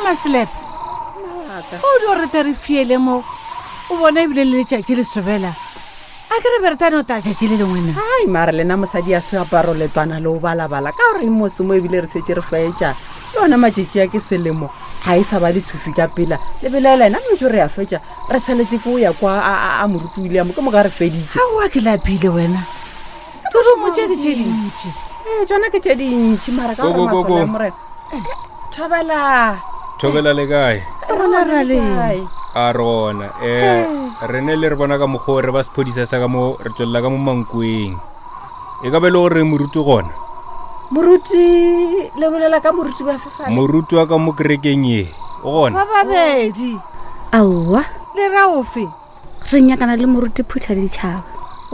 Maslep. O do re tere fiele mo. O bona ebile le letšatši le sobela. A ke re Bertano ta tšatši le lengwena. Ai mara lena mosadi a se aparo letwana le o balabala ka gore mose mo ebile re setse re fetša yona matšatši ya ke selemo ga e sa ba ditshofi ka pela le belela ena metso re ya fetša re tshwanetse ke o ya kwa a moruti William ke mo ka re feditše. Ga wa ke lapile wena. Turumo tše dintši. Tsona ke tše dintši mara ka gore masole ya morena. Thobela le kae? Bona ra le. A rona re ne le re bona ka mokgwa re ba sephodisa sa ka mo re tswella ka mo mankweng. E ka be le gore moruti gona? Moruti le bolela ka moruti ba fefana. Moruti wa ka mo kerekeng e o gona? Ba babedi. Aowa le ra ofe? re nyakana le moruti Phutha Ditšhaba.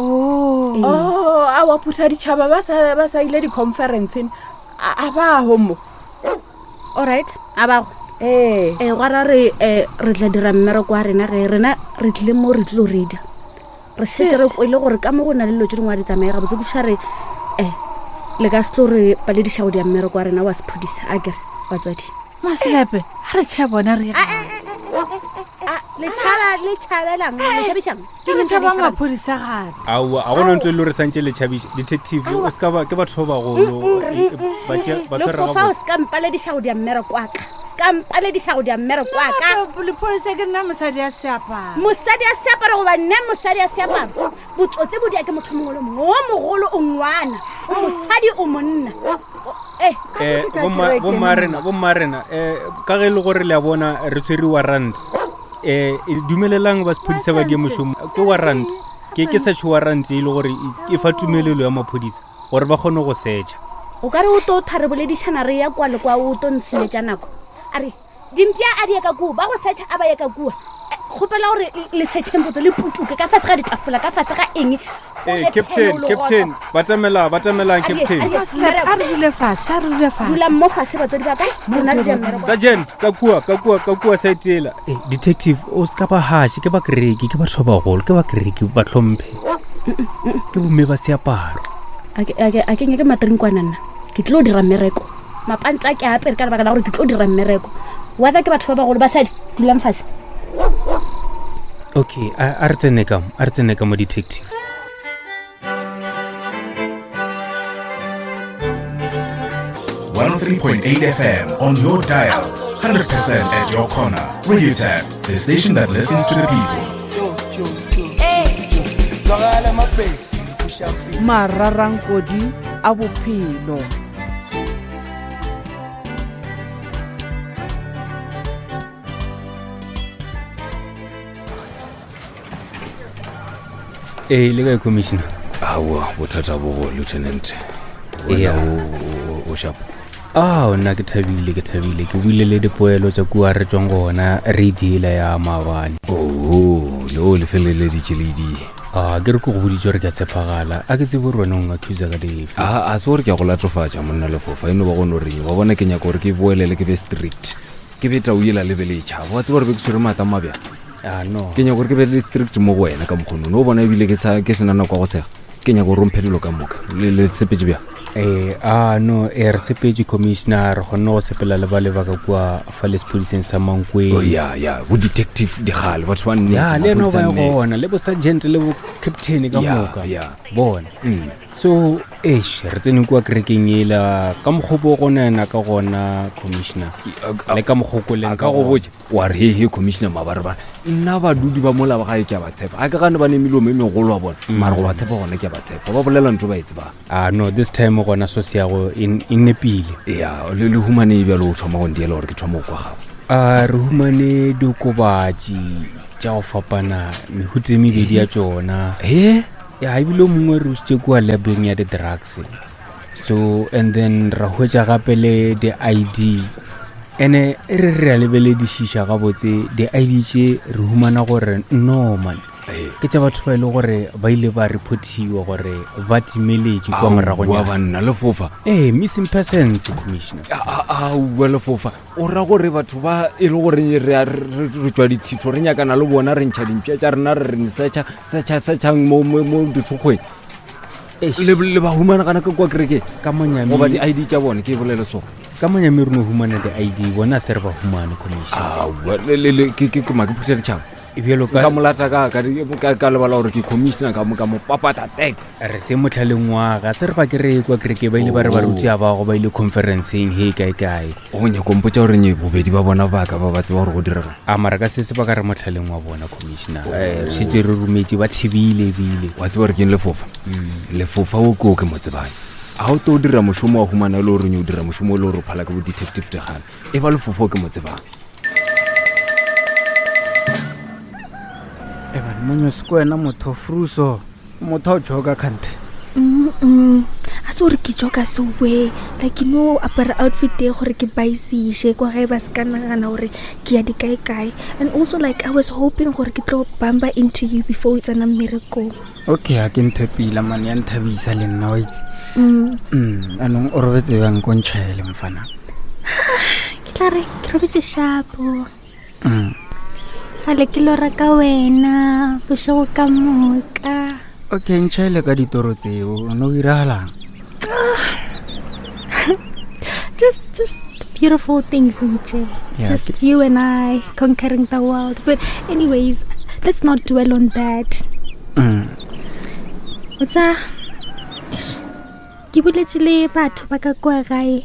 Awa Phutha Ditšhaba ba sa ile di-conference a ba homo. Alright a ba go gwara re tla dira mmereko wa rena re tlile mo re tlo reada re setse re kwele gore ka mo go na le lo tse dingwe di tsamaye ga botse buša re le ka se tlo re palediša go dia mmereko wa rena wa sephodisa a kere batswadi Maslepe ha re tšha bona re le tšhabelang le tšhaba maphodisa gape. Aowa a gona ntse le re santse le tšhabiša detective o ska ba ke batho ba bagolo ba tshwara ga o ska mpalediša go dia mmereko wa ka Lephodisa ke nna mosadi a seaparo. Mosadi a seaparo goba nne mosadi a seaparo botsotse bo dia ke motho mongwe le mongwe o mogolo o ngwana mosadi o monna. Bo marena ka ge le gore le a bona re tshwere warrant dumelelang ba sephodisa ba die mošomo ke warrant ke search warrant e le gore e fa tumelelo ya maphodisa gore ba kgone go searcha. O ka re o to thareboledišana re ya kwa le kwa o to ntshiletša nako are dimpia a di ka kuwa ba go searcha a ba ya ka kuwa gopela gore le searcheng botse le putuke ka fase ga ditafola ka fase ga eng. Captain batamela captain A re dule fase dula mo fase batswadi ba ka rona le diammereko. Sergeant ka kuwa saetela detective o ska ba hashi ke ba kereki ke batho ba bagolo ke ba kereki ba tlhomphe ke bomme ba seaparo a ke nyake matrinkwana nna ke tlo dira mmereko mapantsa ke apere ka lebaka la gore ke tlo dira mmereko whether ke batho ba bagolo ba sadi dulang fase. Okay a re tsene ka mo detective. .8 FM on your dial, 100% at your corner. Radio Tab, the station that listens to the people. Mararankodi a bophelo. Le ga commissioner awa bothata bo lieutenant o sharp nna ke thabile ke buile le dipoelo tsa kua re tswang gona re diela ya maabane le o lefelele ditšheledi ke re ko go boditse gore ke a tshepagala a ke tsebe rona o ngakhusa ka lefe a se gore ke a go latofatša monna lefofa eno ba gone gore ba bona ke nyaka gore ke boelele ke be strict ke be tauela lebeletšha ba tsebe gore be ke tshwere maata mabjang no ke nyaka gore ke be le strict mo go wena ka mokgono o bona ebile ke sena nako ya go sega ke nyaka gore romphelelo ka moka le sepetse bjang no re sepetse commissioner go nne go sepela le ba lebaka kua fa le sephodiseng sa mankweng ya bo detective digale batho ba nnete le no ba gona le bo sergeant le bo captain ka moka bona so re tsene kua kerekeng ela ka mokgopo gona ena ka gona commissioner le ka mokgokoleng ka go botse wa re he commissioner mabare ba nna ba dudi ba mola ba ga ke ba tshepa a ka gane ba ne milo me megolo wa bona mara go ba tshepa gona ke ba tshepa ba bolela ntho ba itse ba no this time gona so se ya go in nepile le humane bja lo thoma go ndiela gore ke thoma kwa ga re humane dikobatši tša go fapana mehutse mebedi ya tsona ebile mongwe re usitse kua labeng ya di-drugs so and then ra hwetša gape le di-ID ene re a lebeledišiša gabotse di-ID tše re humana gore normal ke tša batho ba ile gore ba ile ba reportiwa gore ba timeletše kwa moragonyana banna lefofa missing persons commissioner lefofa o ra gore batho ba e le gore re tswa dithitho re nyakana le bona re ntšha dimpša tša rena re setšhang mo ditlhogweng le ba humanagana ka kwa kereke ka monyame goba di-ID tša bone ke bolele so ka monyame re no humana di-ID bona se re ba humane commissioner ke make phutha ditšhaba e bjalo ka molata ka lebala gore ke commissioner ka mo papata tek re se motlhaleng waga se re ba kere kwa kereke ba ile ba re ba rutse a bago ba ile conferenceng he kae o nyakompotsa gore nye bobedi ba bona baka ba ba tseba gore go direga a mara ka se ba ka re motlhaleng wa bona commissioner re šetse re rumetse ba thibile ebile wa tseba gore ke lefofa o ko ke mo tsebang a o to dira mošomo wa humana le gore o dira mošomo le gore o phala ka bo detective tegane e ba lefofa o ke mo tsebang Evan Munoz ko wena motho fruso motho o joga kante a se gore ke joga so we like apara outfit e gore ke baisishe kwa gae ba se ka nagana gore ke ya dikae and also like I was hoping gore ke tlo bamba into you before we tsena mmerekong okay a ke nthepila man ya nthabisa le nna wa itse anong o robetse bang ko ntšhaele mfana ke tla re ke robetse shapo gale ke lora ka wena bošego ka moka okay ntšhaele ka ditoro tseo o no iragalang just beautiful things nje just you and I conquering the world but anyways let's not dwell on that otsa ke buletse le batho ba ka kwa gae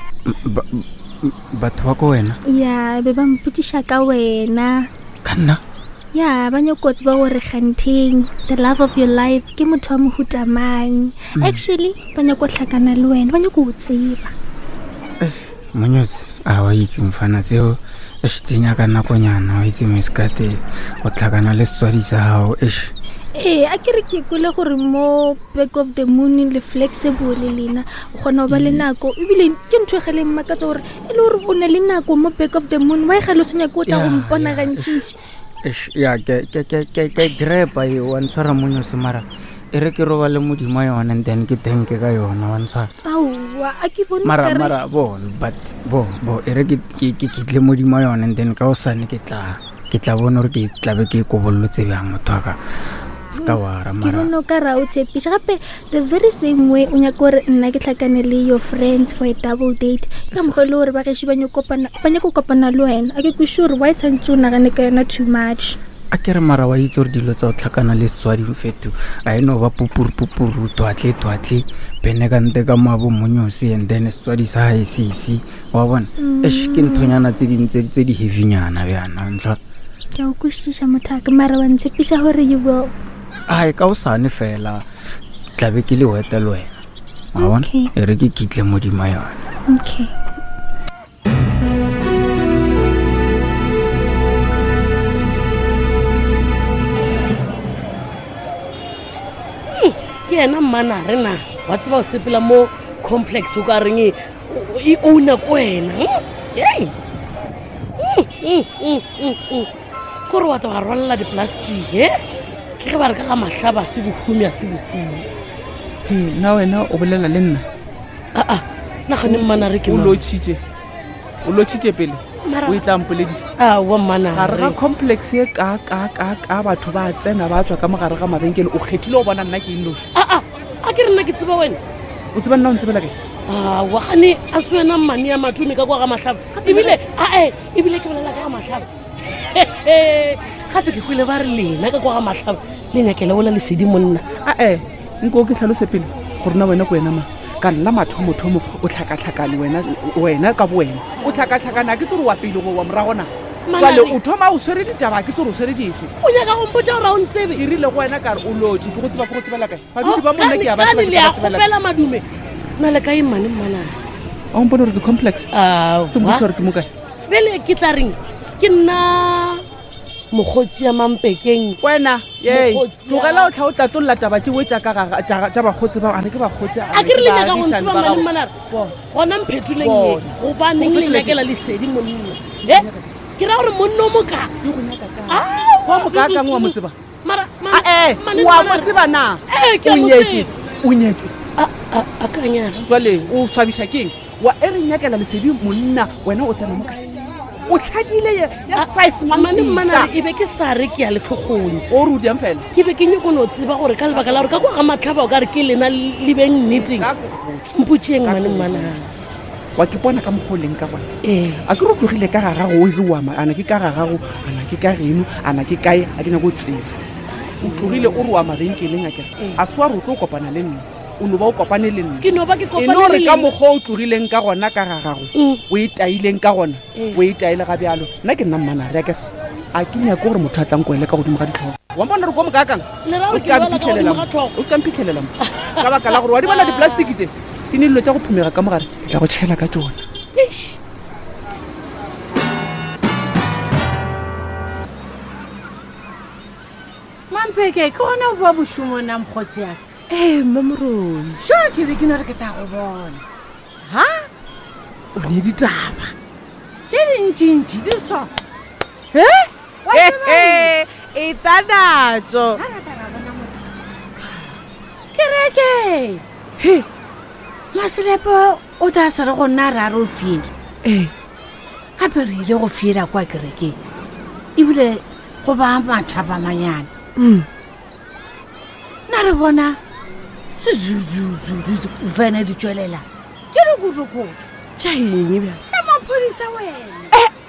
batho ba ko wena ya be ba mputisha ka wena kana ya ba nyakotse ba gore ganteng the love of your life ke motho wa mohuta mang actually ba nyako tlhakana le wena ba nyako o tseba Munoz a wa itse mfana tseo e shitinya ka nakonyana wa itse meskate o tlhakana le setswadi sa gago a kere ke kole gore mo back of the moon le flexible lena o kgona go ba le nako ebile ke ntho e galeng makatsa gore e le gore o ne le nako mo back of the moon wa e galosenya ko tla go mpona gantšintši ya ke grepa e wa ntshwara Munoz mara e re ke roba le modimo yona and then ke tenke ka yona wa ntshwara aowa a ke bone mara but e re ke kitle modimo yona and then ka o sane ke tla bona gore ke tlabe ke kobolotse bjang motho aka ska wara mara ke bona ka ra o tshepisha gape the very same way o nyaka gore nna ke tlhakane le your friends for a double date ka mogolo gore ba ge ba nyako kopana le wena a ke go sure why santse o nagane ka yona too much a kere mara wa itse gore dilo tsa o tlhakana le setswadi mfeto a eno ba pupuru twatle pene ka nte ka mabo monyosi and then setswadi sa gae sisi wa bona ke nthonyana tse di heavynyana bjana ntla ke o kwešiša mothaka mara wa ntshepiša gore you will ai ka o sane fela tlabe ke le weta le wena wa bona e re ke kitle modimo yona okay ke ena mmana rena wa tseba o sepela mo complex o ka reng e owna ko wena kore wa tla wa rwalela diplastic ke ge ba re ka ga mahlaba se bohumi a se bohumi na wena o bolela le nna nagane mmana re ke o lotšhitše pele o itlampoledisa wa mmana gare ga complex e ka batho ba tsena ba tswa ka mogare ga mabenkele o kgethile o bona nna ke inloši a ke re nna ke tseba wena o tseba nna o ntsebela ke wa gane a se wena mmane ya mathumi ka kwa ga mahlaba ebile ke bolela ka ga mahlaba gape ke gwile ba re lena ka kwa ga mahlaba le nyakela ola lesedi monna nko ke tlhalose pele gore na wena ko wena ma ka nna mathomo o tlhakatlhakane wena ka bo wena o tlhakatlhakane a ke tsore wa pele go wa moragona jale o thoma o swere ditaba ke tsore o swere dife o nyaka gompotsa gore a o ntsebe ke rile go wena kare o lotse ke go tsebela kae badudi ba monna ke ya batho le ya gopela madume na le kae mmane mmana a o mpone gore ke complex ke mbotsa gore ke mo kae pele ke tla reng ke nna mogotsi ya mampekeng wena tlogela o tlha o tlatolola taba tse we tsa bagotsi bao ane ke bagotsi a ke re le nyaka go ntseba mmane mmana gona mphetoleng ye gobaneng le nyakela lesedi monna ke ra gore monno mo ka wa mo ka kang wa mo tseba wa mo tseba na o nyetswe a ka nyala jale o swabisha keng wa e re nyakela lesedi monna wena o tsena mo ka o tlhakile ya size mmane mmana e be ke sa re ke ya letlhogong o re o diang fela ke be ke nyekono tseba gore ka lebaka la gore ka kwa ga matlhaba o ka re ke lena le beng nneteng mpotšieng mmane mmana wa ke bona ka mogoleng ka bona ee a ke re o tlogile ka ga gago o e reama ana ke ka ga gago ana ke ka geno ana ke kae a ke nyako tsela o tlogile o re wa mabenkeleng a kere a se wa re o tlo o kopana le nna o no ba o kopane le nna ke no ba ke e le gore kopane ka mokgwa o tlogileng ka gona ka ga gago o e taileng ka gona o e taile ga bjalo nna ke nna mmanare a kere a ke nyako gore motho a tlang koele ka godimo ga ditlhogo wa bona re ko mokakang o se ka mphitlhelela mo ka baka la gore wa di bona diplastiki tse di ne dilo tsa go phumega ka mogare ke tla go tšhela ka tsona mampeke ke gona o boa mošomo na mokgosi yaka mmamoroni so ke be ke no re ke ta go bona ha o ne ditaba tse dintšintši di so e tanatso kereke maselepo o ta se re go nna ra re o fiele gape re ile go fiela kwa kerekeng ebile go ba mathapamanyana na re bona sezuzuzu vene di tswelela ke dikotokoto tša eng bja tša maphodisa wena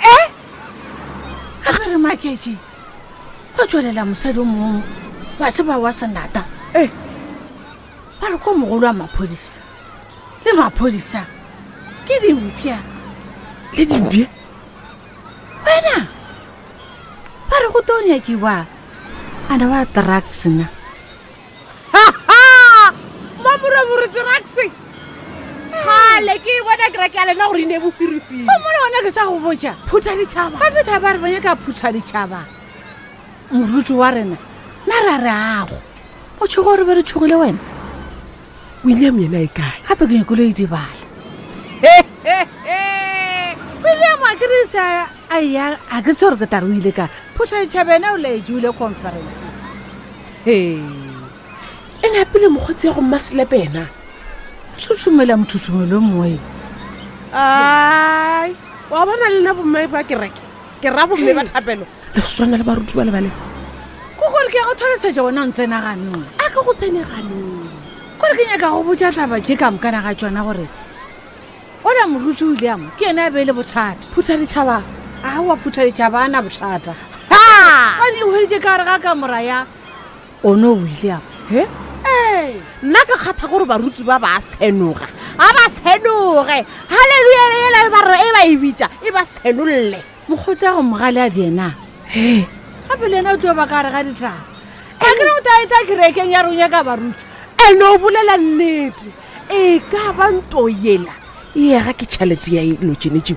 gape re maketše go tswelela mosadi o mongwe wa seba wa senata ba re ko mogolo wa maphodisa le maphodisa ke dimpša le dimpša wena ba re go tonyakiwa ana wa drugsna mamorabore draxe gale ke bona kereke ya lena gore e ne bofirifiri o mona ona ke sa go botša phutha ditšhaba ba feta ba re banya ka phutha ditšhaba morutsi wa rena na ra re ago o tshogo gore be re tshogile wena william yena e kae gape ke nyakolo e dibala william a keresa aya a ke tse gore ke tare o ile ka phutha ditšhaba ena o laejiwile conference e napile mokgotsi ya go mmaselepena tshusumela mothusumelo mongwe ai wa bona le nna bomme ba kereke ke ra bomme ba thapelo le setswana le baruti ba lebaleng ko gore ke ya go tholesetša wona o ntsenaganong a ka go tseneganong kore ke nyaka go botša tlabatše ka mokana ga tsona gore ona morutsi o ileamo ke ena a beele bothata phutha ditšhaba a wa phutha ditšhaba a na bothata a di hweditše ka gare ga kamoraya ono o ileamo nna ka kgatha gore baruti ba ba senoga a ba senoge halleluja ela ba re e ba e bitša e ba senolle mokgotsi a go mogale a diena gape le ena o tlo ba ka gare ga ditlhaba a kere o taeta kerekeng ya ronya ka baruti ene o bolela nnete e ka ba nto yela e ega ke tšhaletse ya ilo tšenetšeo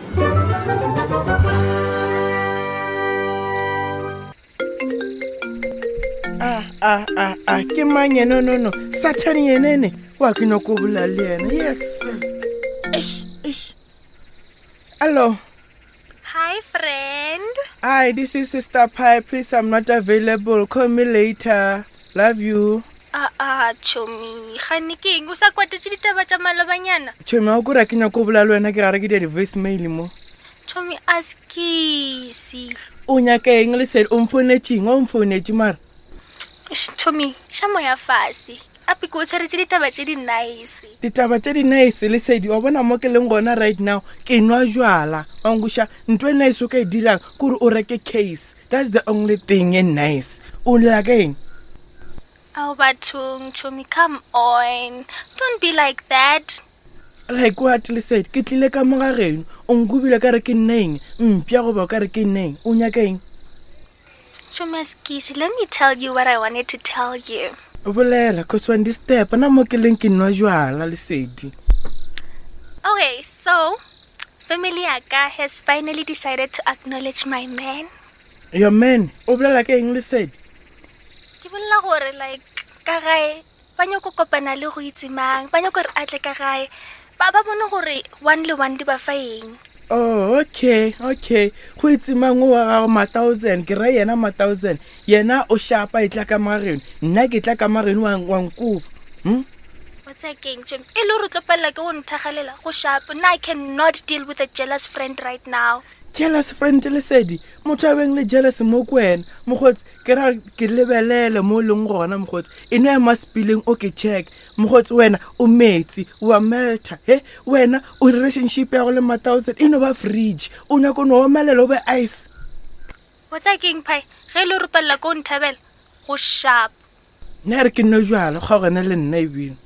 ke mang yena no Satan yenene wa ke no go bola le yena yes ish hello Hi friend. Hi, this is Sister Pie. Please, I'm not available. Call me later. Love you. Chomi. Khani ke eng o sa kwatetse ditaba tša malobanyana? Chomi a go ra ke nyako bola le wena ke gare ke di voice mail mo. Chomi askisi. O nyaka eng le said o mfonetse mara. Chomi, shamo ya fasi. Api ko tshwaretse ditaba tše di nice. Ditaba tše di nice le said o bona mo ke leng gona right now ke nwa jwala. Angusha ntwe nice o ka e dirang gore o reke case. That's the only thing nice. O la again. Oh, Batung, Chomi, come on. Don't be like that. Like what le said, ke tlile ka mo ga reno, o ngubile ka re ke nneng, mpya go ba ka re ke nneng, o nyaka eng? Chomi askisi, let me tell you what I wanted to tell you. O bolela, cause when this step, na mo ke leng ke nwa jwala le said. Okay, so family Aka has finally decided to acknowledge my man. Your man, o bolela ke eng le said? Ke bolela gore like ka gae ba nyako kopana le go itsimang ba nyako re atle ka gae ba bona gore one le one di ba fa eng. Oh, okay. Go itsimang o wa ga ma 1000 ke ra yena ma 1000 yena o shapa itla ka mareno nna ke tla ka mareno wa nkuba. What's again Jim e lo re tlopela ke go nthagalela go shapa na I cannot deal with a jealous friend right now. jealous friend Lesedi motho a beng le jealous mo ko wena mogotsi ke ra ke lebelele mo leng gona mogotsi ene ya maspilling okay check mogotsi wena o metsi wa melta wena o relationship ya go le 1000 ino ba fridge o nya go no omelela be ice what's a king pie ge le rupella ko nthabela go sharp ne re ke no jwala ga gona le nna e bino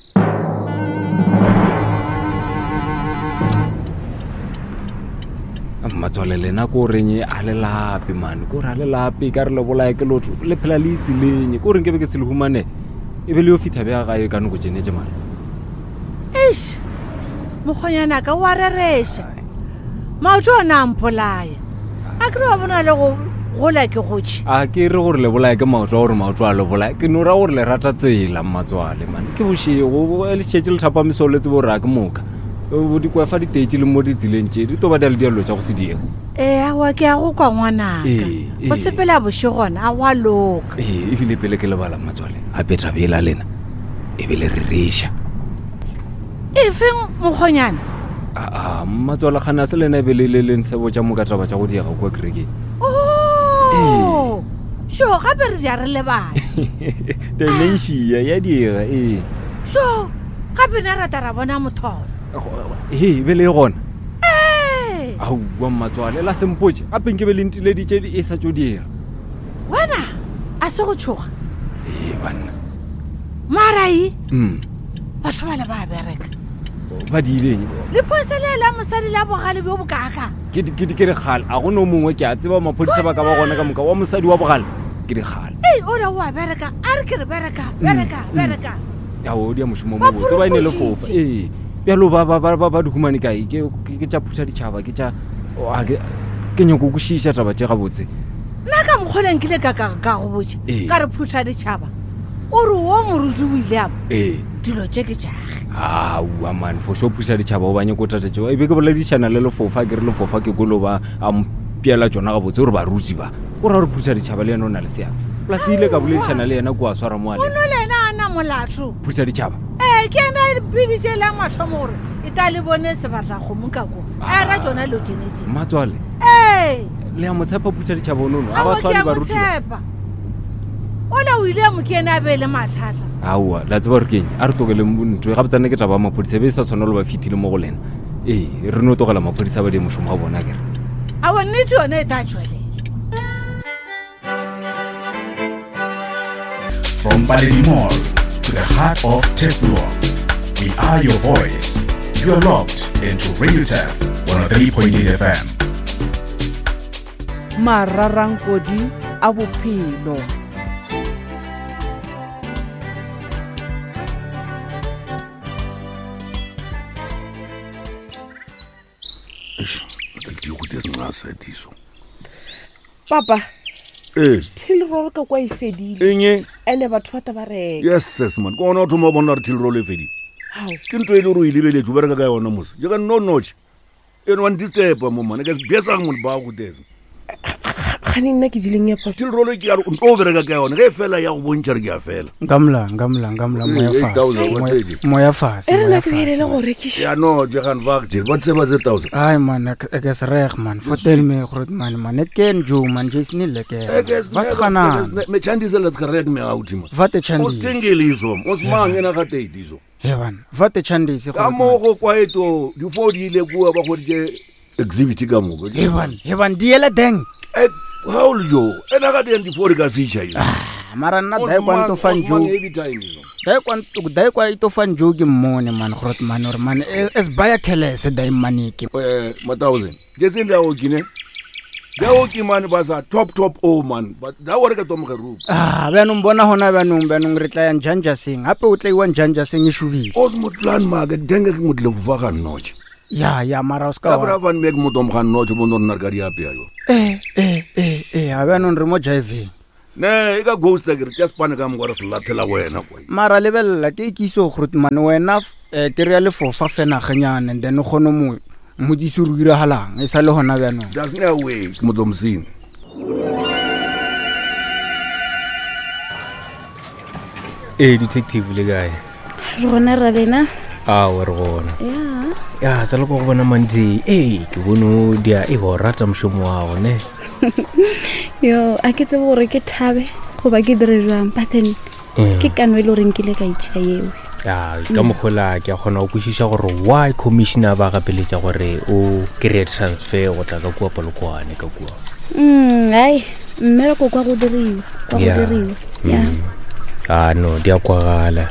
Matswale lena ko renye a le lape man ko ra le lape ka re le bolae ke lotho le phela le itsileng ko reng ke be ke se le humane e be le yo fitha be ga e ka no go tsenetse man eish mokhonyana ka wa reresha maoto na mpolaya a ke re bona le go gola ke gotshi a ke re gore le bolae ke maoto gore maoto a le bolae ke no ra gore le rata tsela Matswale man ke boshego le tshetse le thapa misoletse bo ra ke moka o di kwa fa di tetse le mo di tsileng tse di toba dile dialo tsa go se diego wa ke a go kwa ngwana go sepela boshegona a wa loka e bile pele ke le bala Matswale a petra bela lena e bile re resha e feng mokhonyana Matswale khana se lena be le nse bo tsa mo ka taba tsa go diega kwa kreke sho ga be re ja re le bana dementia ya diega sho ga be na rata ra bona motholo be le gona au wa Matswale la sempoje a peng ke be le ntile di tshedi e sa tjodiega wena a se go tshoga bana marai ba tshwala ba bereka ba di ileng le poselela mosadi la bogale be o bokaka ke re khale a go no mongwe ke a tseba maphodisa ba ka ba gona ka moka wa mosadi wa bogale ke re khale ora wa bereka a re ke re bereka ya o dia mushumo mo botse ba ine le fofa bjalo ba dukumane kae ke tša phutha ditšhaba ke tša ke nyako go šiša taba tše gabotse nna ka mokgoleng kile ka go botse ka re phutha ditšhaba o re o moruti o ile apo dilo tše ke tšage aua man for sure phutha ditšhaba o banye ko tatetšeo e be ke boledišana le lefofa ke re lefofa ke kolo ba a mpiela tšona gabotse gore ba rutsi ba o ra gore phutha ditšhaba le yena o na le seabe plus ile ka boledišana le yena ko a swara mo a o no le yena a na molato phutha ditšhaba ke ena biditše la mathomo gore e ta le bone sebatla kgomo ka ko a ra tsona lo tsenetse Matswale le ya motshepa phutha ditšhaba nono a ba swale ba rutiwa ola o ile mo ke ena a be le mathata aua la tseba gore keng a re tokele ntwe ga botsane ke taba maphodisa be sa tshwana le ba fitile mo go lena re no togela maphodisa ba di mošomo ga bona kere a wa nnete yone e ta tšwelela From Paledi Mall to the heart of Teflon, we are your voice. You are locked into Radio Tap 103.8 FM. Mararankodi a bophelo. Papa till roll ka kwa ifedile ene batho ba ba reka yes man go ona thoma bona till roll ifedile ke ntwe ile ro ile bele tubera ka yona mos je ka no notch eno one disturb mo man ke besa mo ba go desa khani nna ke dileng ya papa till roll ke ya o bereka ka yona ge fela ya go bontša re ke ya fela ngamla moya fast ere na ke belela go rekisha ya no je kan vak je ba tseba 1000 ay man ek is reg man vertel me groot man net ken jo man jy's nie lekker wat gaan aan me chandise let gereg me out man wat e chandise ons tingelizo ons mang ena ga tedizo hewan wat e chandise ga mo go kwaeto di fodi ile bua ba go di exhibit ka mo hewan di ele ding how jo ena ga di fodi ka feature ile mara nna dai kwanto fanjo dai kwa ito fanjo ke mmone man groot man or man es baya kelese dai maniki 1000 jesinda o gine dawo ki man ba sa top o man but da wore ka tomo geru byanong bona hona byanong re tla ya njanja seng hape o tla iwa njanja seng e shubile osmut plan ma ga denge ke mutle vuva ga noche ya mara o ska wa van meg mutom ga noche bondo nargari ape ayo byanong re mo jive ne e ka ghost ke re just pana ka mo gore selathela wena kwa mara lebella ke ikiso groot man wena ke re le fofa fena ganyane then go no mo modisi re dira halang e sa le hona byanong just no way modomsini detective le gae rona ra lena Awe re gona. ya Ya sa le go bona mandi. Ke bono dia e go rata mshomo wa go ne. yo a ke tsebe gore ke thabe go ba ke dire jwang but then ke kanwe le reng ke le ka itšha eo. Ya ka mogola ke a gona go kwishisha gore why commissioner ba gapeletša gore o kry transfer go tla ka kua Polokwane ka kua. Ai mmereko kwa go diriwa ya no dia kwagala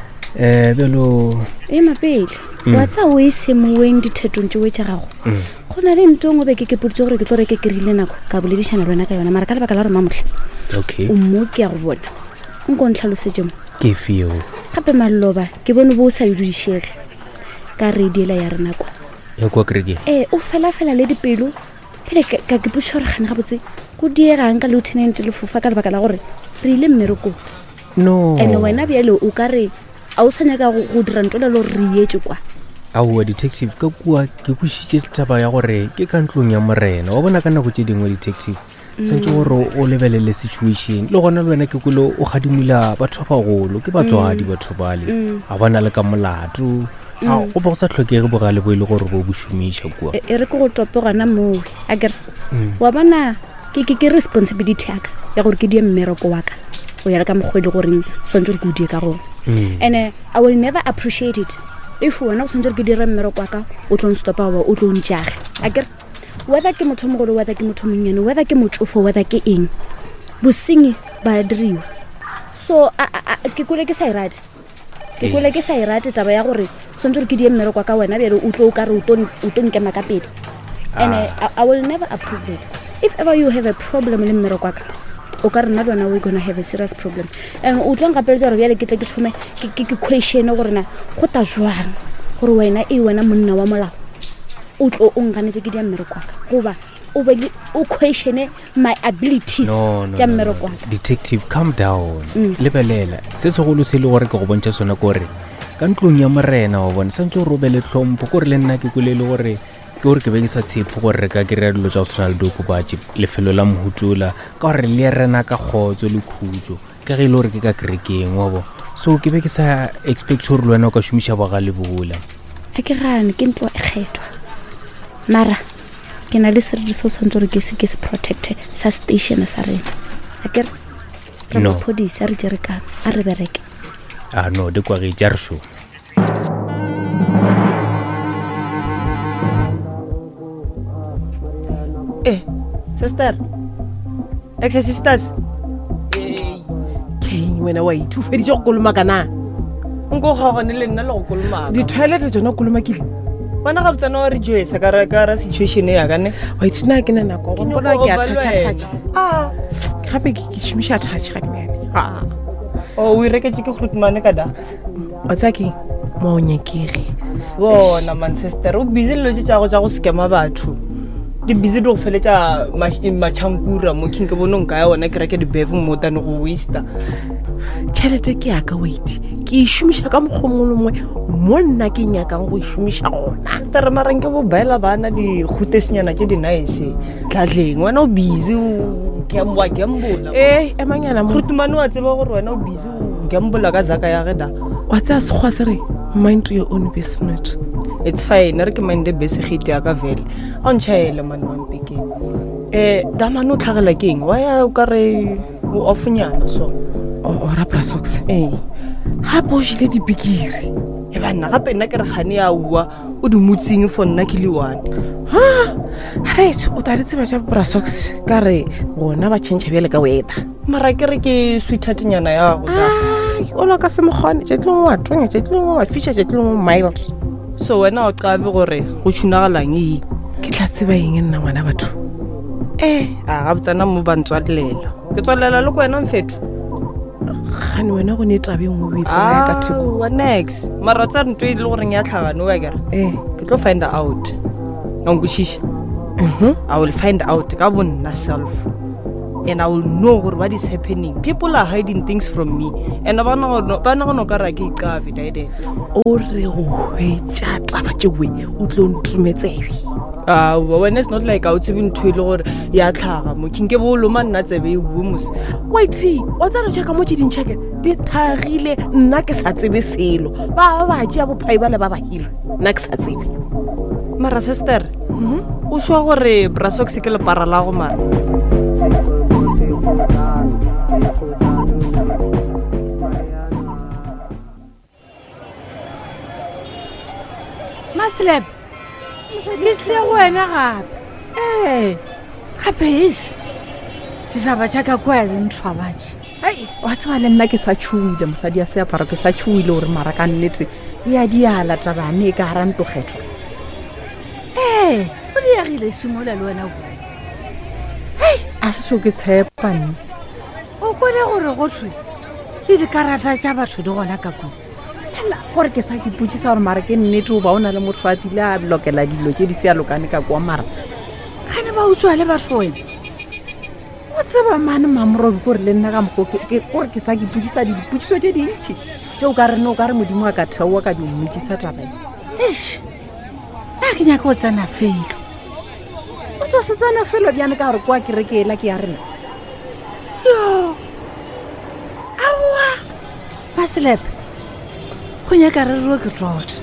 belo mapele wa tsa o ise moeng dithetong tse wetša gago go na le ntong o be ke putse gore ke tlo re ke kerile nako ka boledišana le wena ka yona mara ka lebaka la gore mamotlha okay o mo ke a go bona nko ntlhalosetse mo ke fio gape maloba ke bone bo sa dudišege ka radiela ya rena kwa ya kwa kreke o fela le dipelo pele ka ke putse gore gane gabotse go diegang ka lieutenant Lefofa ka lebaka la gore re ile mmereko no ene wena bjale o ka re a o sa nyaka go dira ntola le gore re etse kwa aowa detective ka kua ke kwešiše taba ya gore ke ka ntlong ya morena wa bona ka nako tše dingwe detective santse gore o lebelele situation le gona le wena ke kole o gadimula batho ba bagolo ke batswadi batho bale a bona le ka molato go ba go sa tlhokege bogale bo e le gore bo bošomiša kua e re ke go tope gona mowe a kere wa bona ke responsibility yaka ya gore ke die mmereko wa ka o ya le ka mokgwa e le goreng swantse gore ke o die ka gone and I will never appreciate it if wena o swantse gore ke dire mmereko wa ka o tlo nstopa wa o tlo ntšage a kere whether ke motho mogolo whether ke motho monnyane whether ke motsofo whether ke eng bosenyi ba diriwa so ke kole ke sa irate taba ya gore swantse gore ke die mmereko wa ka wena bjale o tlo o ka re o tlo nkema ka pedi and I will never approve it if ever you have a problem le mmereko wa ka o ka re nna lwana we're gonna have a serious problem and o tlo nkapeletša gore bjale ke tle ke thome ke question gore na go ta jwang gore wena monna wa molao o tlo o nganetse ke dia mmereko wa ka goba o questione my abilities tša mmereko wa ka detective calm down lebelela se segolo se le gore ke go bontšha sona kore ka ntlong ya morena wa bone santse o robele tlhompho kore le nna ke kwelele gore ke gore ke be ke sa tshepo gore re ka kry-a dilo tša go tshwana le diokobatše lefelo la mohutola ka gore le rena ka kgotso le khutso ka ge e le gore ke ka kerekeng wa bo so ke be ke sa expect gore le wena o ka šomiša bogale bola a ke gane ke ntlo e kgethwa mara ke na le seredi se o tshwanetse gore ke se protecte sa station sa rena a kere re maphodisa re jerekano a re bereke no di kwa ge tša re šo sister ex-sisters wena wa ithu feditše go kolomaka na nko kgagane le nna le go kolomaka di-toilete tsona o kolomakile bona ga botsana wa re joesa ka ra situation ya kane wa itse na ke na nako go bona ke a touch gape ke šomiša touch ga dimene o reketse ke grootmane ka da wa tsake mo nyakege bona Manchester o busy le tša go skema batho di busy do feletša machankura mo king ke bonong ka ya ona ke reke di bevu mo tane go waste tšhelete ke ya ka wait ke e šomiša ka mokgomongwe mo nna ke nyakang go e šomiša gona tere marenke bo baela bana di khutesenyana tše di nice tlatleng wena o busy wa gambola emanyana grootmane wa tseba gore wena o busy o gambola ka zaka ya geda wa tsaya sekgwa se re mind your own business it's fine re ke minde besegite ya ka vele a ntšhaele mane wa mpekeng damane o tlhagela ke eng wa ya o ka re o offnyana so ora brasox gape o šile dipikiri e banna gape nna ke re gane ya ua o di motseng for nna ke le one right o tla di tseba tša brasox ka re bona ba tšhentšha bjale ka weta mara ke re ke sweetheartnyana ya go o lo ka se mokgwane tšetlengwe wa tonya tšetlengwe wa fisha tšetlengwe mild so wena o qabe gore go tshunagalang eng ke tla tseba eng nna ngwana batho ga botsana mo ba ntswalela ke tswalela le ko wena mfetho gane wena go ne tabeng o betsena ka theko wa next mara tsa ntwe ile gore ya tlhagane wa kere ke tlo find out a nkwešiša I will find out ka bonna self and I will know what is happening. People are hiding things from me and ba na go ka ra ke iqavi daide o re go hwetša taba tše we o tlo ntumetsewe wena it's not like a o tsebe ntho e le gore ya tlhaga mo kinke boloma nna tsebe e bue mose wait wa tsa re check mo tšeding check di thagile nna ke sa tsebe selo ba tšea bophai ba le ba bahile nna ke sa tsebe mara sister o šwa gore brasox ke lepara la go mara Masleb ke tle go wena gape gape ese disaba tšaka kwa ya dintšhwa batše wa tseba le nna ke sa tšhuile mosadi ya seaparo ke sa tšhuile gore mara ka nnete ya diala tabane e ka gara ntogethwa go diagile šimola le wena go a se so ke tshepanne o kone gore go tlhwe le dikarata tša batho di gona ka kone gore ke sa ke putsisa gore mara ke nnete o ba o na le motho a tile a lokela dilo tše di se ya lokane ka kwa mara gane ba utswa le batho wena o tseba mane mamorobi kore le nna ka moko gore ke sa ke putsisa diputsiso tše dintšhi tše o ka rene o ka re modimo a ka theoa ka di mmotsisa tabae ese a ke nyaka o tsena felo o tlo se tsena felo bjane ka gore kwa kerekela ke ya rena yo aowa Maselepe go nyaka re ro ke tota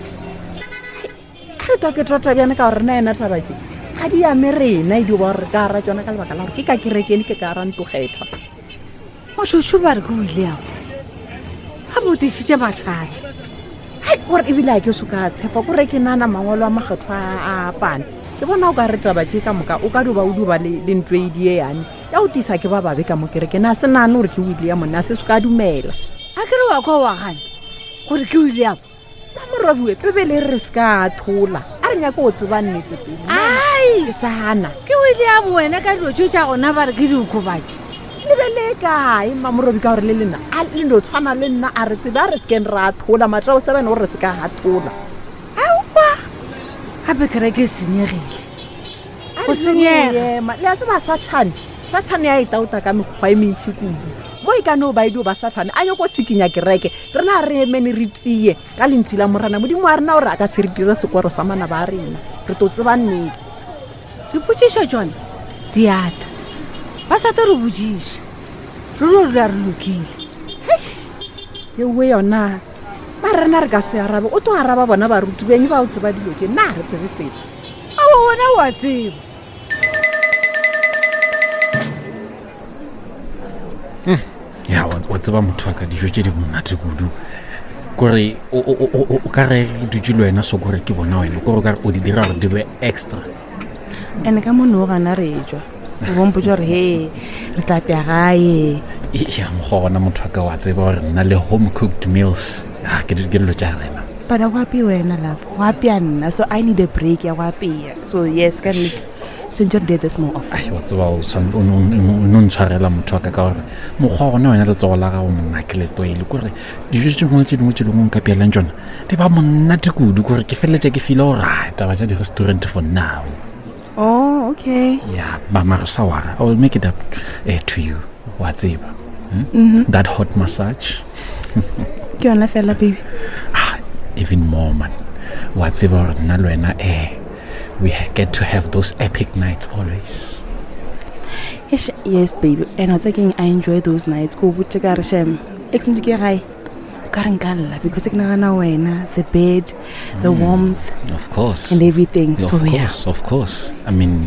re twa ke tota bjane ka gore na ena tabatše ga di ame rena e di ba gore ka ra tsona ka lebaka la gore ke ka kerekene ke ka ra ntogethwa mošošo ba re ke o ile yago ga botišitše matlhatla gore ebile a ke so ka tshepa kore ke nana mangwalo a makgetho a apane ke bona o ka re tabatše ka moka o ka duba o duba le ntlo e die yane ya o tisa ke ba babe ka mo kerekene a se nane gore ke William nna se se ka dumela a ke re wa kwa wa gane gore ke William ta morobiwe pebele re se ka thola a re nyaka o tseba nnete pele ai sana ke William wena ka dilo tšo tša gona ba re ke dikgobatše lebele kae mamorobi ka gore le lena a le no tshwana le nna a re tsebe a re sekeng ra thola matra o se bene gore re se ka ga thola aowa gape kere ke senyegile go senyega le a tseba satšhane ya etauta ka mekgwa e mentšhi kudu mo e ka no ba edio ba satšhane a nyako sekinya kereke re na re emene re tie ka lentši la morana modimo wa rena gore a ka se re dire sekoro sa mana ba rena re to tseba nnete dipotsišo tsone diata ba sa tlo re botsiša re ro re re lokile ewe yona ba rena re ka se arabe o to araba bona baruti beng ba o tseba dilo tše nna re tsebe setso a wona wa tseba ya wa tseba motho wa ka dijo tše di monate kudu kore o ka re dutse le wena so kore ke bona wena kore ka o di dira gore di be extra ene ka mono o gana re jwa o bompotsa gore he re tla pya gae ya mokgwa gona motho wa ka wa tseba gore nna le home cooked meals ke dilo tša rena but go ape wena lapo go apea nna so I need a break ya go apea so yes ka nnete sentse re did this more often ai wa tseba o ntshwarela motho wa ka ka gore mokgwa gona wena letsogo la gago monna ke letoele kore dijo tše dingwe tše dingwe tše dingwe nka peelang tsona di ba monnate kudu kore ke feletse ke file gore taba tša di-restaurant for now. Oh, okay. Yeah, but Marasawara, I will make it up to you. What's it? That hot massage. You're not fella, baby. Even more, man. What's it? We get to have those epic nights always. Yes, baby. And I'm thinking I enjoy those nights. Go put your car, Shem. Because the bed, the warmth, of course, and everything. Of course. I mean,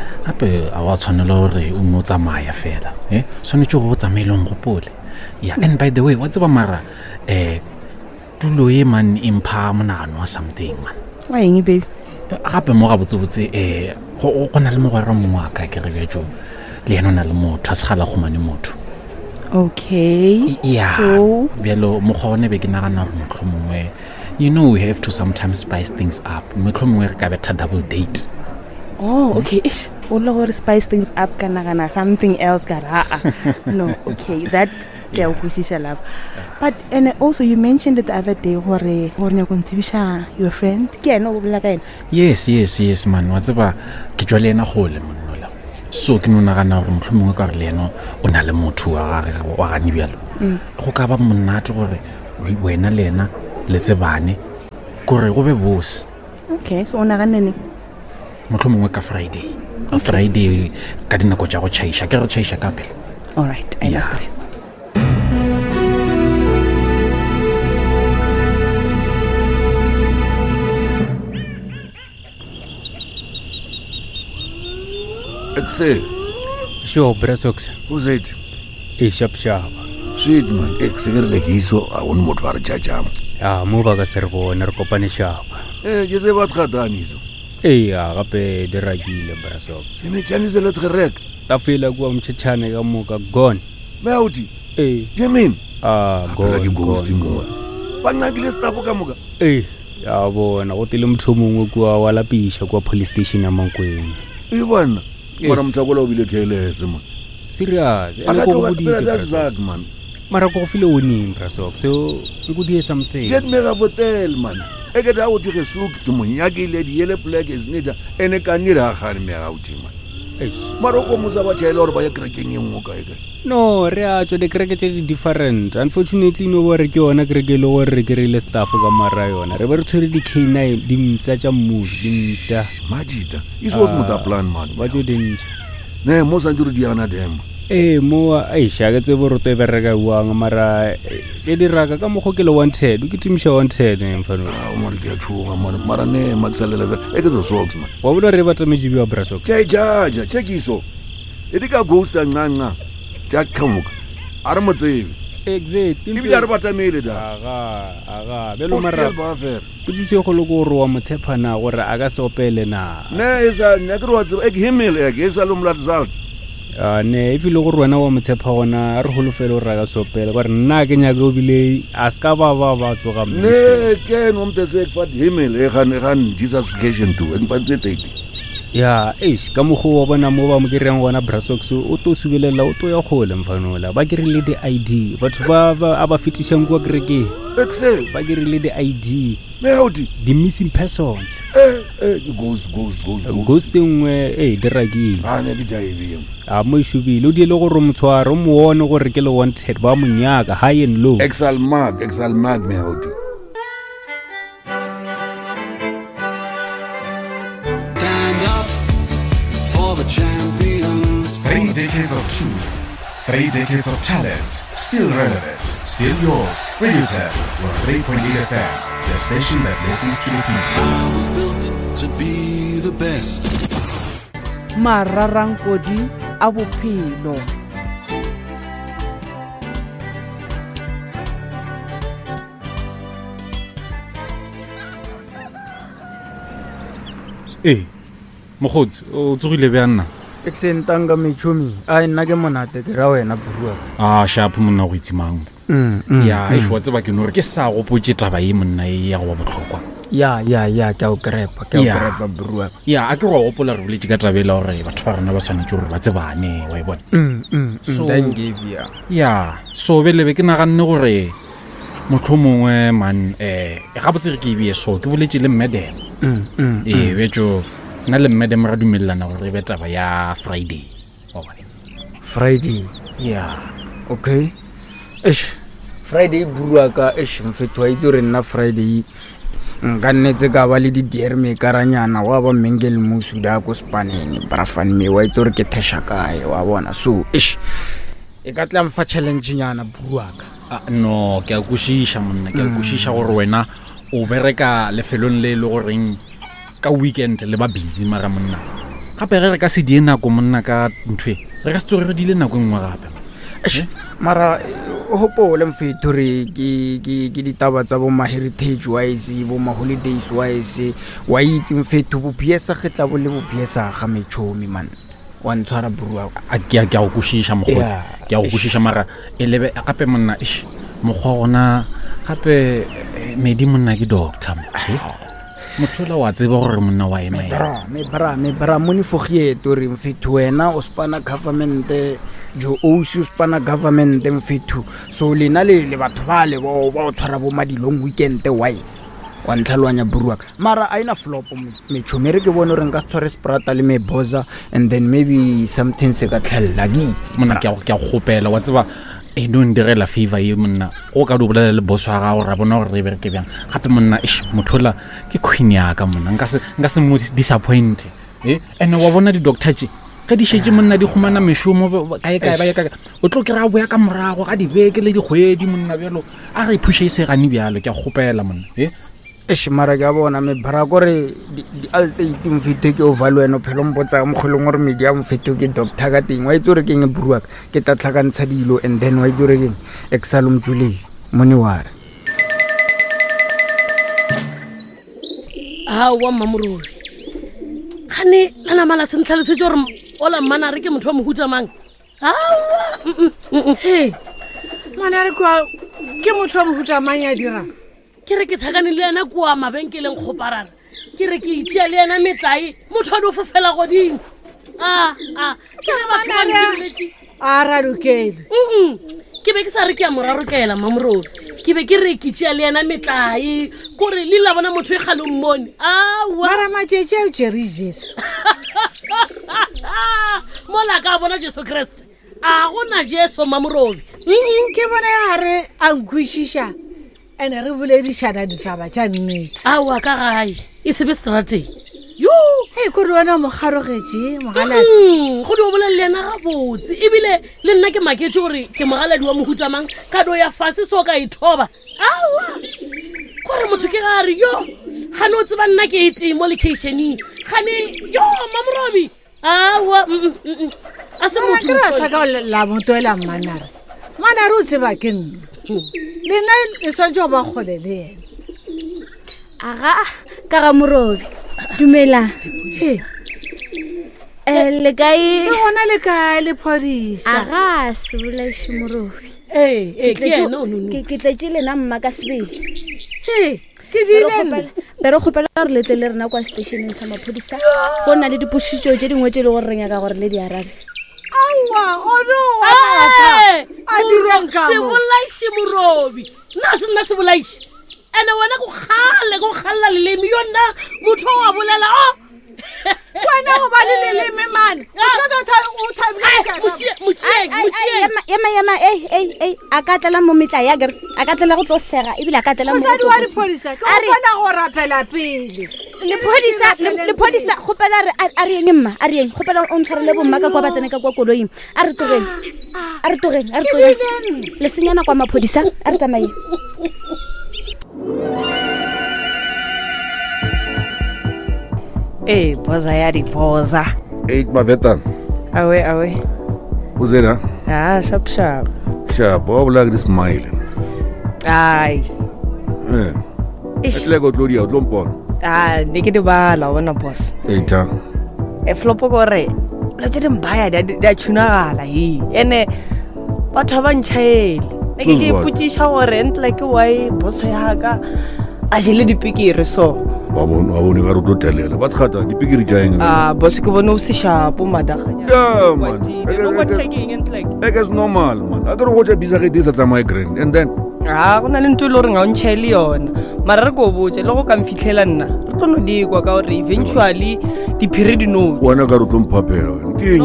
yeah. And by the way, what's about Mara? Tuloye man impha monano or something, man. Why, baby? Gape mo ga botsotse go na le mogwera mongwe ka ke re bjo le ena na le motho a se gala go mane motho. Okay. Yeah. So bjalo mo gone be ke nagana gore motlhomongwe you know we have to sometimes spice things up. Motlhomongwe re ka betha double date. Oh, okay. Ish. Ola gore spice things up ka nagana something else ka no, okay. That love. But and also you mentioned it the other day your friend. Yes, man. What's about Kijolena hole monola. So ke no nagana gore motlhomongwe ka re le eno o na le motho wa gagwe wa gane bjalo. Go ka ba monate gore wena le ena le tsebane gore go be boss. Okay, so o nagana neng? motlho mongwe ka Friday Friday ka dinako tša go tšhaiša ke re tšhaiša ka pele. All right, I Yeah. understand. Excel. Sure, Brasox. Who's it? Sharp. Sweet man. Excel le kiso a un motho a re tšatšama. Mo ba ka se re bone re kopane shapa. Ke se bat gatane iso. Gape di ragile Brasox. Le metšhanise le tgerek. Ta fela kua mtšhetšhane ka moka gone. Meauti. Jemin. Gone. Ba nqakile stafo ka moka. Ya bona go tile motho mongwe kua wa lapiša kua police station ya Mankweng. E bona. Mara mtakola o bile khelese man. Serious. Aka tloga that's that man. Mara go file o ning Brasox. So go do something. Get me a hotel man. Eke da o tige souk to monyakile di yele plek is nida ene kanira ga me ga uti man. Mara go mo sa ba tshela hore ba ya kerekeng engwe ka eke. No, re a tswa dikereke tse di different. Unfortunately no wa re ke yona kereke le gore re kerile staff ka mara yona. Re ba re tshwere di K9 di mtsa tša mmuso di mtsa. Majida. Iso mo ta plan man. Ba tšo dintša. Ne mo sa ntse re di ana dem. Mo Aisha ke tse boro to bereka uang mara e diraka ka mogo ke le wanted ke timiša wanted mfano mo re ke tshuga mara ne maksalela e ke zo socks man wa bona re batla mejibi wa Brasox ke jaja check iso e di ka ghost nganqa ja khamuka are mo tsebe exactly e bile re batamele da aga belo mara ke ditse go le go roa motshepana gore a ka se opele na ne isa nya ke roa tsebe ek himel ek isa lo mlat zalt ne if le go rona wa motshepa gona re holofelo re ka sopela gore nna ke nya go bile a ska ba tsoga ne ke no mtse ek fat himel e gan Jesus creation to en pantse tete ya ka mogo wa bona mo ba mo kereng gona Brasox o to subelela o to ya gole mfanola ba kerile di ID batho ba ba fitishang kwa kereke excel ba kerile di ID meauti the missing persons ghost ngwe di ragile ne di jaive mo ishubile o di le gore motshware mo one gore ke le wanted ba monyaka high and low excel mag meauti champions. 3 decades of truth, 3 decades of talent, still relevant, still yours. Radio Tap 103.8 FM, the station that listens to the people. I was built to be the best. Mararankodi a bophelo. Mogotsi o tsogile bja nna e ke sentanga metšhomi a nna ke monate ke ra wena burua sharp monna go itsemang ya e wa tseba ke no re ke sa gopotse taba e monna e ya go ba botlhokwa ya ke a o krepa burua ya a ke go gopola re boletse ka tabela gore batho ba rena ba tshwanetse gore ba tsebane wa e bona so belebe ke naganne gore motlho mongwe man ga botse re ke ebie so ke boletse le mmedem betso na le mmedem ra dumelelana gore be taba ya Friday okay Friday burua ka mfetwa itse re nna Friday nka nnetse ka ba le di deer me karanyana wa ba mengele musu da ko spaneng brafan me wa itse re ke thesha kae wa bona so e ka tla mfa challenge nyana burua ka no ke a kushisha monna ke a kushisha gore wena o bereka lefelong le le goreng ka weekend le ba busy mara monna gape re ka se die nako monna ka ntwe re ka se tsore re dile nako engwe gape mara hopole mfetore ke ditaba tsa bo ma heritage wise bo ma holidays wise wa itse mfeto bo piesa getla bo le bo piesa ga metšhomi man wa ntshwara burua ke a go kushisha mogotsi ke a go kushisha mara elebe gape monna mogwa gona gape medi monna ke doctor mothola wa tseba gore monna wa ema me bra moni fogie tori mfethu wena o spana government jo o su spana government mfethu so lena le batho ba le bo tshwara bo madilong weekend wise wa ntlhalwanya burua mara aina flop me chomere ke bone re nka tshware sprata le me boza and then maybe something se ka tlhella gitsi monna ke a gopela wa tseba no ndirela favor ye monna o ka do bolela le boss wa ga o ra bona gore re bereke bjang gape monna mothola ke queen ya ka monna nka se mo disappoint and wa bona di-doctor tse ka di shetse monna di khumana meshomo kae ba ya ka o tlo kry-a boya ka morago ga dibeke le dikgwedi monna bjalo a re iphuše e segane bjalo ke a kgopela monna mara ke a bona mebara kore di-altate mfeto ke ovalo wena phelo mpotsa mokgolong gore medi a mfeto ke doctor ka teng wa itse gore ke eng e buruaka ke tatlhakantsha dilo and then wa itse gore keng exalom julei mone ware wa mmamorori gane la namala se ntlhalesetse gore ola mmana re ke motho wa mohuta mang mana re kwa ke motho wa mohuta mang ya dirang ke re ke thakane le ena kua mabenkeleng kgoparara ke re ke itšea le ena metlae motho wa di o fofela godimo a rarokele ke be ke sa re ke ya morarokela mamorori ke be ke re ke tšea le ena metlae kore le la bona motho e kgale mmone mara matšetše o tšere jesu mola ka bona jesu kreste a gona jesu mamorori ke bona gare a nkwešiša ene re boledišana ditaba tša nnete aowa ka gae e sebe strateng yo kore wena mogarogetse mogaladi go di o bolele le ena gabotse ebile le nna ke maketse gore ke mogaladi wa mohutamang ka do ya fase so ka ithoba aowa kore motho ke gare yo gane o tseba nna ke ete mo locationeng gane yo mamorobi aowa a se motho a sa ka la motoela manare o tseba ke nna lena le swantse ba kgole le ena aga ka ga morobi dumela le kae le gona le kae le phodisa aga se bolaiše morobi ke tletše lena mma ka sebele ke dilene pero kgopela gore letle le rena kwa stationeng sa maphodisa go nna le dipošišo tše dingwe tše le gore re nyaka gore le di arabe se bolaiše morobi nna se nna se bolaiše ene wena go kgalela leleme yo nna motho wa bolela wena go ba le leleme mane ema a ka tlela mo metla ya kere a ka tlela go tlo sega ebile a ka tlela mosadi wa diphodisa ke gopela go rapela pele lephodisa gopela a re eng mma a re eng gopela o ntshwarele bomma ka kwa batsene ka kwa koloing a re togeng le senyana kwa maphodisa a re tsamaye Boza ya dipoza 8 Maveta awe uzela sharp wa like this smiling ai etle go tlodia o tlompona ne ke di bala wona boss eta flopo gore la tšedi mbaya di a tshunagala ene batho ba ntšhaele ne ke ipotšiša gore ntle ke why boss ya ka a jele dipikiri so wa bone ga re tlo telela ba tlhata dipikiri tša eng boss ke bone o se shapo madaganya it's normal man a ke re go tša bisa ge di sa tsamaye grand and then go na le nto e le gore ga o ntšhae le yona mara re ko botse le go ka mfitlhela nna re tlo no dikwa ka gore eventually diphiri di note wena ka re tlo mphaphela ke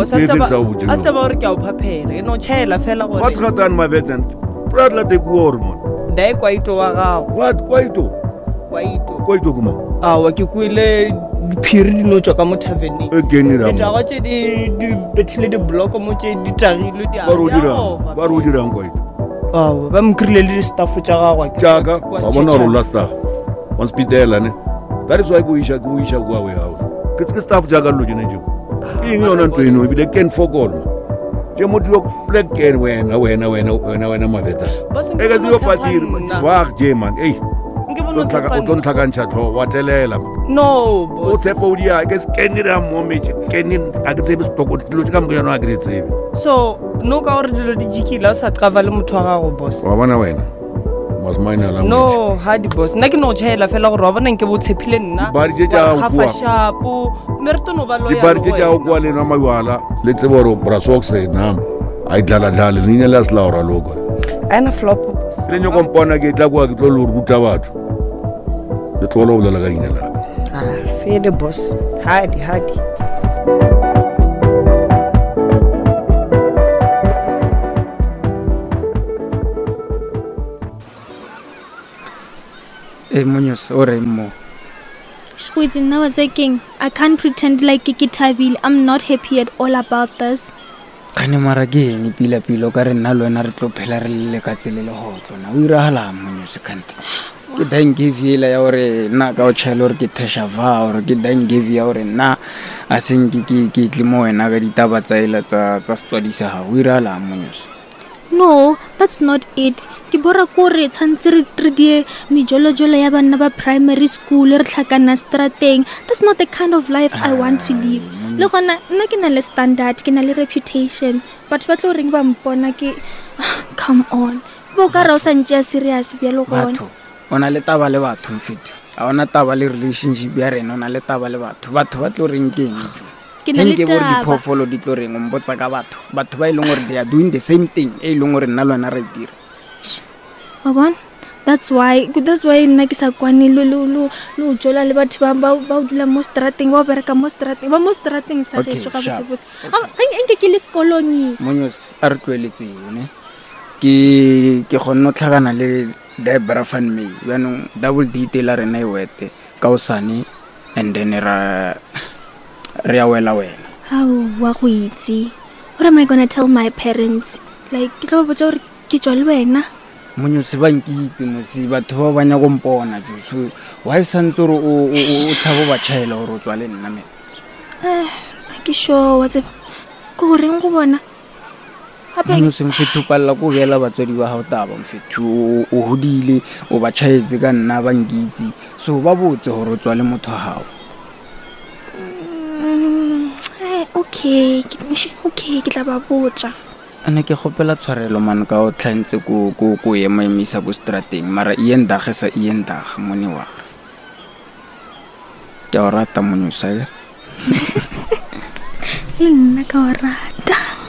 a se taba gore ke a o phaphela ke no tšhaela fela gore ba tlhatane mavetan pratla tekuore mon dae kwaito wa gago what kwaito kuma awa ke kwele diphiri di no tswa ka mo taveneng ditago tše di bethile dibloko mo tše di tagilwe ba re o dirang kwaito awa ba mokrile le di-staffo tša gagwa jaaka ba bona gore o lastaga wa spitela ne that is why ke o iša kua warehouse ke staff jaaka llo jene jeo ke eng yona nto eno ebile ken fokol je motho yo black ken wena maveta e ka dio patiri ba je man o tlo ntlhakantšha tho wa telela o tshepa o dia ke skeni ra momeche keni a ke tsebe stoko dilo tse ka mokano a ke tsebe so no ka gore dilo di jikile o sa travel le motho wa gago boss wa bona wena was mine la no hadi boss nna ke no tšhaela fela gore wa bona nke bo tshepile nna ba di tša go bua shapo merto no ba lo ya ba di tša go bua le na maiwala le tsebo gore brasox nam a idlala le nne la slaura logo ana flop boss le nyo kompona ke tla kwa ke tlo lo ruta batho le tlola o bolela ka ina la fede boss hadi Muñoz, ore mo Shwitsi, now it's king. I can't pretend like Kikitabile. I'm not happy at all about this. Kane mara ke eng pila o ka re nna le wena re tlo phela re le ka tsele le hotlo na o irahala Monyose kante ke dying give ela ya gore nna ka o tshela gore ke thesha va gore ke dying give ya gore nna a seng ke tle mo wena ka ditaba tsa ela tsa study sa ha o irahala Monyose. No, that's not it. Ke bora kore tshantse re die mijolojolo ya bana ba primary school re tlhakana strateng. That's not the kind of life I want to live. Le gona nna ke na le standard, ke na le reputation. But ba tlo reng ba mpona ke come on. Bo ka ra o sa ntse serious bia le gona. Batho ona le taba le batho mfetu. A ona taba le relationship ya rena ona le taba le batho. Batho ba tlo reng keng? Ke na le taba. Diphoofolo di tlo reng o mbotsa ka batho. Batho ba ileng gore they are doing the same thing. E ileng gore nna lona re dira. Babon, that's why nna ke sa kwane lo jola le batho ba dula mo strateng ba bereka mo strateng sa geso ka botsebotse. Nke ke le sekolong. Monyose a re tlweletse ne ke gonna tlhagana le Debra Van May yanong double detail rena e wete ka osane and then re ya wela wena. How wa go itse? What am I going to tell my parents? Like ke tlo botsa gore ke tswa le wena. Monyose ba nkitse mosi batho ba banya go mpona so why santse re o thabo ba tšhaela gore o tswa le nna me ke sure wa tse go reng go bona Monyose mfethu palla go bela batswadi ba hao taba mfethu o hodile o ba tšhaetse ka nna ba nkitse so ba botse gore o tswa le motho hao. Okay ke tla ba botsa. Ane ke gopela tshwarelo man ka o tlhantse ko ema emisa go strateng mara iendagesa iendag moni wa ke o rata Monyose nna ka o rata.